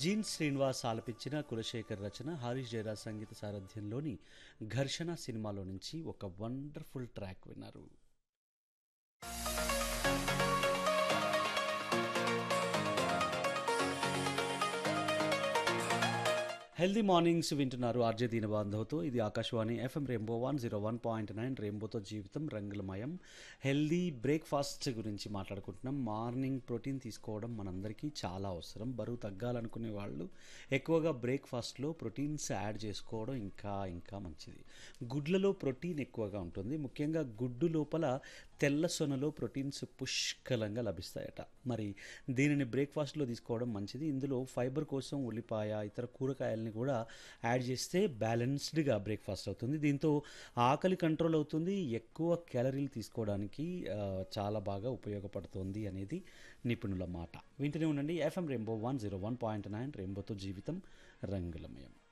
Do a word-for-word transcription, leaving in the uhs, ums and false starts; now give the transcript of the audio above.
Gene Srinivas ఆలపించిన కులశేఖర్ రచన హరీష్ జయరాజ్ సంగీత సారథ్యంలోని ఘర్షణ సినిమాలో నుంచి ఒక వండర్ఫుల్ ట్రాక్ విన్నారు. హెల్దీ మార్నింగ్స్ వింటున్నారు ఆర్జే దీన బాంధవ్తో. ఇది Akashvani FM rainbow one zero one point nine రెయిన్బోతో జీవితం రంగులమయం. హెల్దీ బ్రేక్ఫాస్ట్ గురించి మాట్లాడుకుంటున్నాం. మార్నింగ్ ప్రోటీన్ తీసుకోవడం మనందరికీ చాలా అవసరం. బరువు తగ్గాలనుకునే వాళ్ళు ఎక్కువగా బ్రేక్ఫాస్ట్లో ప్రోటీన్స్ యాడ్ చేసుకోవడం ఇంకా ఇంకా మంచిది. గుడ్లలో ప్రోటీన్ ఎక్కువగా ఉంటుంది. ముఖ్యంగా గుడ్డు లోపల తెల్ల సొనలో ప్రోటీన్స్ పుష్కలంగా లభిస్తాయట. మరి దీనిని బ్రేక్ఫాస్ట్లో తీసుకోవడం మంచిది. ఇందులో ఫైబర్ కోసం ఉల్లిపాయ, ఇతర కూరగాయలని కూడా యాడ్ చేస్తే బ్యాలెన్స్డ్గా బ్రేక్ఫాస్ట్ అవుతుంది. దీంతో ఆకలి కంట్రోల్ అవుతుంది. ఎక్కువ క్యాలరీలు తీసుకోవడానికి చాలా బాగా ఉపయోగపడుతుంది అనేది నిపుణుల మాట. వింటూనే ఉండండి FM rainbow one zero one point nine రెయిన్బోతో జీవితం రంగులమయం.